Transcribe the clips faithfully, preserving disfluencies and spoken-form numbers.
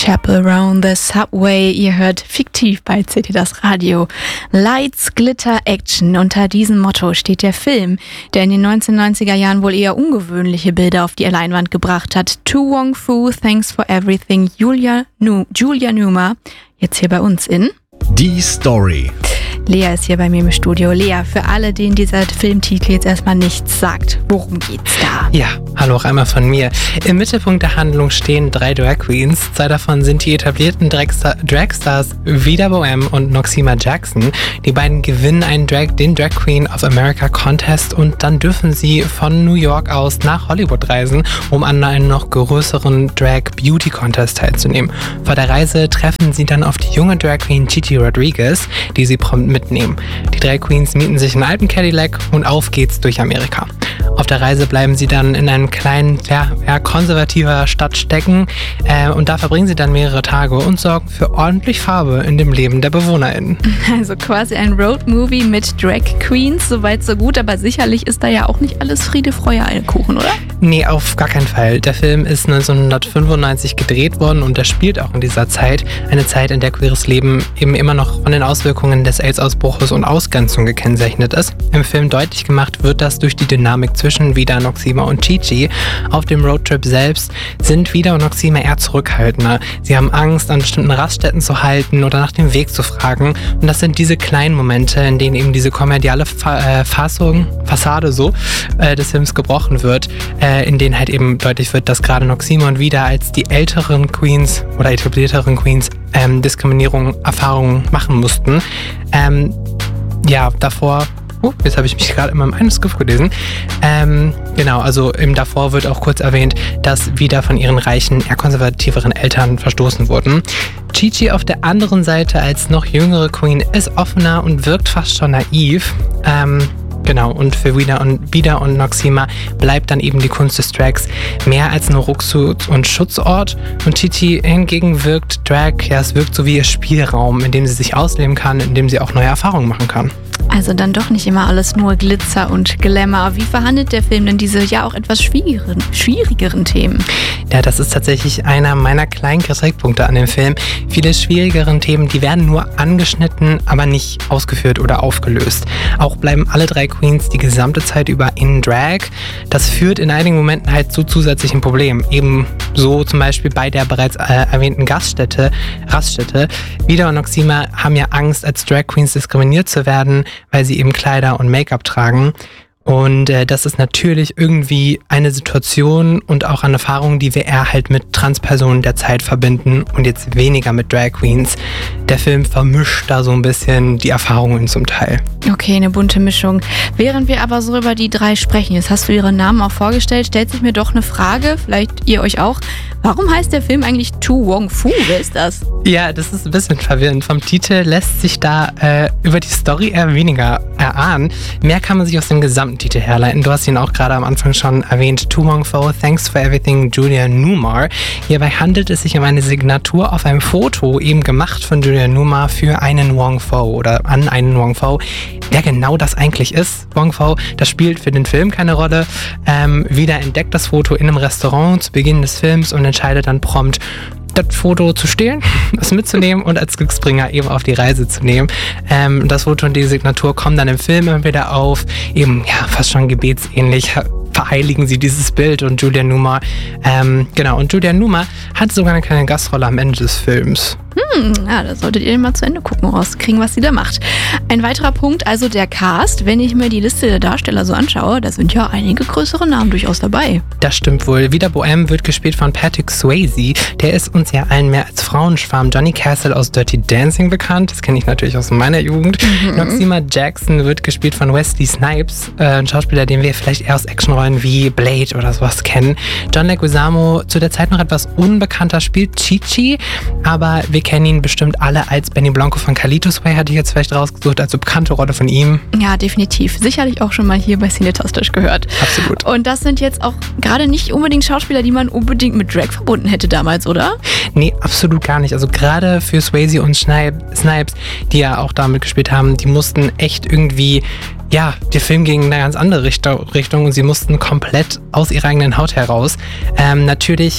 Chapel Round the Subway. Ihr hört fiktiv bei C T das Radio. Lights, Glitter, Action. Unter diesem Motto steht der Film, der in den neunzehnhundertneunziger Jahren wohl eher ungewöhnliche Bilder auf die Leinwand gebracht hat. To Wong Foo, Thanks for Everything, Julia, nu- Julia Newmar. Jetzt hier bei uns in Die Story. Lea ist hier bei mir im Studio. Lea, für alle, denen dieser Filmtitel jetzt erstmal nichts sagt, worum geht's da? Ja, hallo auch einmal von mir. Im Mittelpunkt der Handlung stehen drei Drag Queens. Zwei davon sind die etablierten Dragsta- Dragstars Vida Bohème und Noxeema Jackson. Die beiden gewinnen einen Drag, den Drag Queen of America Contest und dann dürfen sie von New York aus nach Hollywood reisen, um an einem noch größeren Drag Beauty Contest teilzunehmen. Vor der Reise treffen sie dann auf die junge Drag Queen Gigi Rodriguez, die sie prompt mitnehmen. Die drei Queens mieten sich einen alten Cadillac und auf geht's durch Amerika. Auf der Reise bleiben sie dann in einem kleinen, ja, eher konservativer Stadt stecken äh, und da verbringen sie dann mehrere Tage und sorgen für ordentlich Farbe in dem Leben der BewohnerInnen. Also quasi ein Roadmovie mit Drag Queens, soweit so gut, aber sicherlich ist da ja auch nicht alles Friede, Freude, Eierkuchen, oder? Nee, auf gar keinen Fall. Der Film ist neunzehnhundertfünfundneunzig gedreht worden und er spielt auch in dieser Zeit, eine Zeit, in der queeres Leben eben immer noch von den Auswirkungen des AIDS-Ausbruches und Ausgrenzung gekennzeichnet ist. Im Film deutlich gemacht wird das durch die Dynamik zwischen Vida, Noxeema und Gigi. Auf dem Roadtrip selbst sind Vida und Noxeema eher zurückhaltender. Sie haben Angst, an bestimmten Raststätten zu halten oder nach dem Weg zu fragen. Und das sind diese kleinen Momente, in denen eben diese kommerzielle Fa- äh, Fassung, Fassade so äh, des Films gebrochen wird, äh, in denen halt eben deutlich wird, dass gerade Noxeema und Vida als die älteren Queens oder etablierteren Queens ähm, Diskriminierung, Erfahrungen machen mussten. Ähm, ja, davor Oh, jetzt habe ich mich gerade in meinem Manuskrip gelesen. Ähm, genau, also im davor wird auch kurz erwähnt, dass Vida von ihren reichen, eher konservativeren Eltern verstoßen wurden. Gigi auf der anderen Seite als noch jüngere Queen ist offener und wirkt fast schon naiv. Ähm, Genau, und für Vida und, Vida und Noxeema bleibt dann eben die Kunst des Drags mehr als nur Rückzugs- und Schutzort. Und Gigi hingegen wirkt Drag, ja, es wirkt so wie ihr Spielraum, in dem sie sich ausleben kann, in dem sie auch neue Erfahrungen machen kann. Also dann doch nicht immer alles nur Glitzer und Glamour. Wie verhandelt der Film denn diese ja auch etwas schwierigeren, schwierigeren Themen? Ja, das ist tatsächlich einer meiner kleinen Kritikpunkte an dem Film. Viele schwierigeren Themen, die werden nur angeschnitten, aber nicht ausgeführt oder aufgelöst. Auch bleiben alle drei Queens die gesamte Zeit über in Drag. Das führt in einigen Momenten halt zu zusätzlichen Problemen. Eben so zum Beispiel bei der bereits äh, erwähnten Gaststätte, Raststätte. Vida und Noxeema haben ja Angst, als Drag Queens diskriminiert zu werden, weil sie eben Kleider und Make-up tragen. Und äh, das ist natürlich irgendwie eine Situation und auch eine Erfahrung, die wir eher halt mit Transpersonen der Zeit verbinden und jetzt weniger mit Drag Queens. Der Film vermischt da so ein bisschen die Erfahrungen zum Teil. Okay, eine bunte Mischung. Während wir aber so über die drei sprechen, jetzt hast du ihre Namen auch vorgestellt, stellt sich mir doch eine Frage, vielleicht ihr euch auch. Warum heißt der Film eigentlich To Wong Foo? Wer ist das? Ja, das ist ein bisschen verwirrend. Vom Titel lässt sich da äh, über die Story eher weniger erahnen. Mehr kann man sich aus dem gesamten Titel herleiten. Du hast ihn auch gerade am Anfang schon erwähnt. To Wong Foo, Thanks for Everything, Julia Newmar. Hierbei handelt es sich um eine Signatur auf einem Foto, eben gemacht von Julia Newmar für einen Wong Foo oder an einen Wong Foo. Wer genau das eigentlich ist, Wong Foo, das spielt für den Film keine Rolle. Ähm, Vida entdeckt das Foto in einem Restaurant zu Beginn des Films und entscheidet dann prompt, das Foto zu stehlen, das mitzunehmen und als Glücksbringer eben auf die Reise zu nehmen. Ähm, das Foto und die Signatur kommen dann im Film immer wieder auf, eben ja fast schon gebetsähnlich verheiligen sie dieses Bild und Julia Newmar, ähm, genau, und Julia Newmar hat sogar eine kleine Gastrolle am Ende des Films. Hm, ja, da solltet ihr mal zu Ende gucken, rauskriegen, was sie da macht. Ein weiterer Punkt, also der Cast. Wenn ich mir die Liste der Darsteller so anschaue, da sind ja einige größere Namen durchaus dabei. Das stimmt wohl. Vida Bohème wird gespielt von Patrick Swayze. Der ist uns ja allen mehr als Frauenschwarm Johnny Castle aus Dirty Dancing bekannt. Das kenne ich natürlich aus meiner Jugend. Mhm. Noxeema Jackson wird gespielt von Wesley Snipes, äh, ein Schauspieler, den wir vielleicht eher aus Actionrollen wie Blade oder sowas kennen. John Leguizamo, zu der Zeit noch etwas unbekannter, spielt Gigi, aber wir kennen ihn bestimmt alle als Benny Blanco von Carlitos Way, hatte ich jetzt vielleicht rausgesucht, als so bekannte Rolle von ihm. Ja, definitiv. Sicherlich auch schon mal hier bei Cinetastisch gehört. Absolut. Und das sind jetzt auch gerade nicht unbedingt Schauspieler, die man unbedingt mit Drag verbunden hätte damals, oder? Nee, absolut gar nicht. Also gerade für Swayze und Snipes, die ja auch damit gespielt haben, die mussten echt irgendwie, ja, der Film ging in eine ganz andere Richtung und sie mussten komplett aus ihrer eigenen Haut heraus. Ähm, natürlich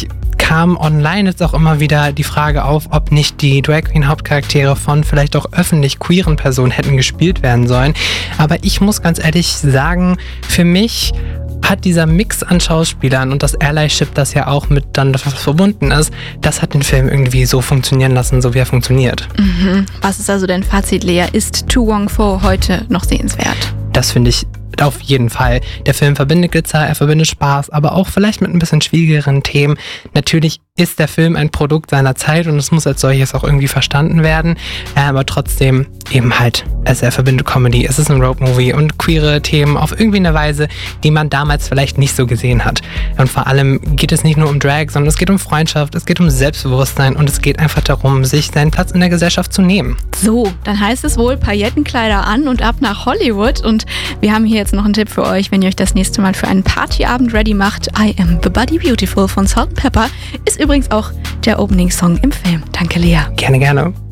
kam online jetzt auch immer wieder die Frage auf, ob nicht die Drag Queen Hauptcharaktere von vielleicht auch öffentlich queeren Personen hätten gespielt werden sollen. Aber ich muss ganz ehrlich sagen, für mich hat dieser Mix an Schauspielern und das Allyship, das ja auch mit dann verbunden ist, das hat den Film irgendwie so funktionieren lassen, so wie er funktioniert. Mhm. Was ist also dein Fazit, Lea? Ist To Wong Fo heute noch sehenswert? Das finde ich auf jeden Fall. Der Film verbindet Glitzer, er verbindet Spaß, aber auch vielleicht mit ein bisschen schwierigeren Themen. Natürlich ist der Film ein Produkt seiner Zeit und es muss als solches auch irgendwie verstanden werden, aber trotzdem eben halt, es er verbindet Comedy, es ist ein Road-Movie und queere Themen auf irgendwie eine Weise, die man damals vielleicht nicht so gesehen hat. Und vor allem geht es nicht nur um Drag, sondern es geht um Freundschaft, es geht um Selbstbewusstsein und es geht einfach darum, sich seinen Platz in der Gesellschaft zu nehmen. So, dann heißt es wohl Paillettenkleider an und ab nach Hollywood. Und wir haben hier jetzt noch einen Tipp für euch, wenn ihr euch das nächste Mal für einen Partyabend ready macht. I Am the Body Beautiful von Salt and Pepper ist übrigens auch der Opening-Song im Film. Danke, Lea. Gerne, gerne.